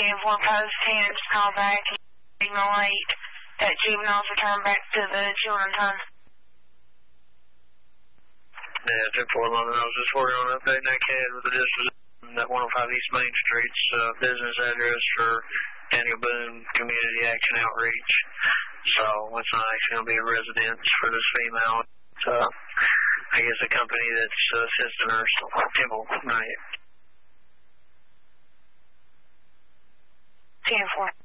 10-4 post 10, just call back, signal 8, that juveniles return back to the children's home. Yeah, 10-4-11, I was just working on updating that CAD with the disposition at 105 East Main Street's business address for Daniel Boone Community Action Outreach. So it's not actually going to be a residence for this female. It's, I guess, a company that's assisting her, so Temple, right? 10-4.